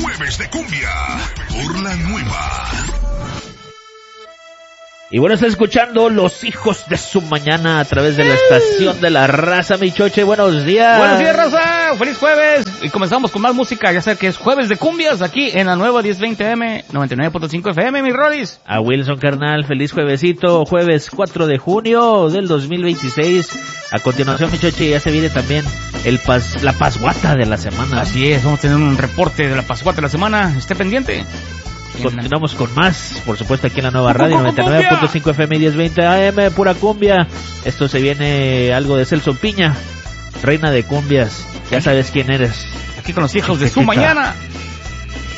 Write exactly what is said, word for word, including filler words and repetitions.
Jueves de Cumbia por la Nueva. Y bueno, está escuchando Los Hijos de Su Mañana a través de la estación de la raza, mi choche. Buenos días. Buenos días, raza. Feliz jueves. Y comenzamos con más música. Ya sé que es Jueves de Cumbias aquí en la nueva diez veinte M, noventa y nueve punto cinco F M, mis rolis. A Wilson, carnal, feliz juevesito. Jueves cuatro de junio del dos mil veintiséis. A continuación, mi choche, ya se viene también el pas, la pasguata de la semana. Así es, vamos a tener un reporte de la pasguata de la semana. Esté pendiente. Continuamos con más, por supuesto, aquí en la nueva radio, noventa y nueve punto cinco F M, diez veinte A M, pura cumbia. Esto se viene algo de Celso Piña, reina de cumbias. Ya sabes quién eres. Aquí con Los Hijos de Su Mañana.